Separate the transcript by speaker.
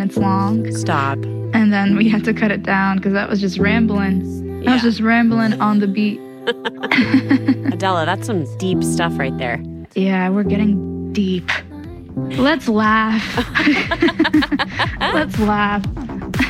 Speaker 1: minutes long.
Speaker 2: Stop.
Speaker 1: And then we had to cut it down because that was just rambling. I was just rambling on the beat.
Speaker 2: Adela, that's some deep stuff right there.
Speaker 1: Yeah, we're getting deep. Let's laugh. Let's laugh.